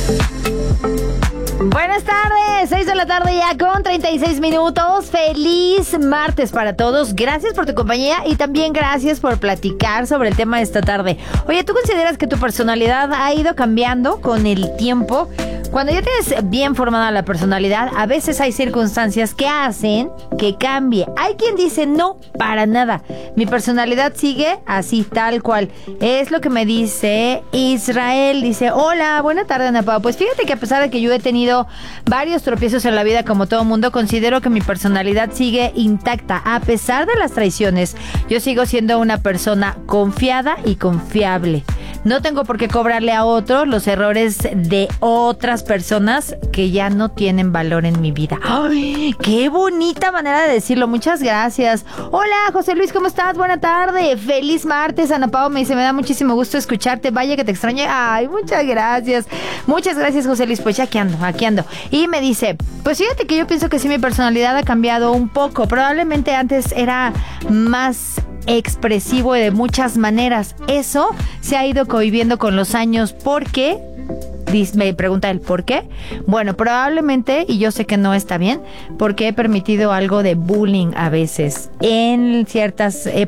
Buenas tardes, 6 de la tarde ya con 36 minutos. Feliz martes para todos. Gracias por tu compañía y también gracias por platicar sobre el tema de esta tarde. Oye, ¿tú consideras que tu personalidad ha ido cambiando con el tiempo? Cuando ya tienes bien formada la personalidad, a veces hay circunstancias que hacen que cambie. Hay quien dice no, para nada. Mi personalidad sigue así, tal cual. Es lo que me dice Israel. Dice, hola, buena tarde, Ana Pao. Pues fíjate que a pesar de que yo he tenido varios tropiezos en la vida como todo mundo, considero que mi personalidad sigue intacta. A pesar de las traiciones, yo sigo siendo una persona confiada y confiable. No tengo por qué cobrarle a otros los errores de otras personas que ya no tienen valor en mi vida. ¡Ay, qué bonita manera de decirlo! Muchas gracias. Hola, José Luis, ¿cómo estás? Buena tarde. Feliz martes. Ana Pao me dice, me da muchísimo gusto escucharte. Vaya que te extrañé. Ay, muchas gracias. Muchas gracias, José Luis. Pues ya aquí ando. Y me dice, pues fíjate que yo pienso que sí, mi personalidad ha cambiado un poco. Probablemente antes era más expresivo de muchas maneras. Eso se ha ido conviviendo con los años porque... Me pregunta él, ¿por qué? Bueno, probablemente, y yo sé que no está bien, porque he permitido algo de bullying a veces en ciertas